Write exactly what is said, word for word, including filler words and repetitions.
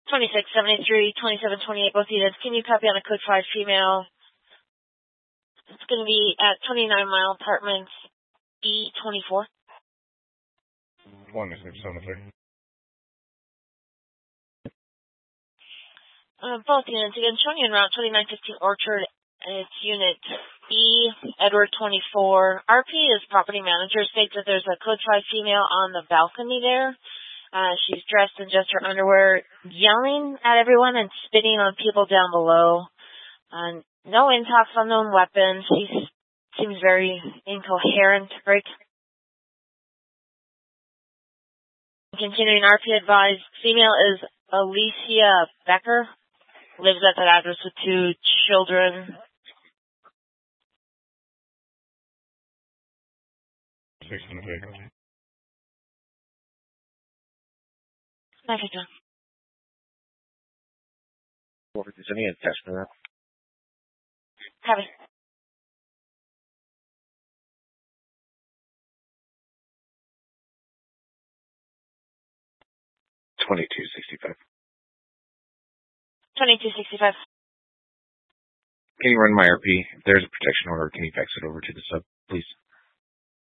twenty-six seventy-three, twenty-seven twenty-eight, both units. Can you copy on a code five female? It's going to be at twenty-nine Mile Apartments, E twenty-four. one six seven three. Uh, both units. Again, showing you in route twenty-nine fifteen Orchard. It's unit E, Edward twenty-four. R P is property manager. States that there's a code five female on the balcony there. Uh, she's dressed in just her underwear, yelling at everyone and spitting on people down below. Uh, no intox, unknown weapons. She seems very incoherent, right? Continuing, R P advised, female is Alicia Becker. Lives at that address with two children. six seven three. Thank you, John. Is any attachment to that? Have it. twenty-two sixty-five. twenty-two sixty-five. Can you run my R P? If there's a protection order, can you fax it over to the sub, please?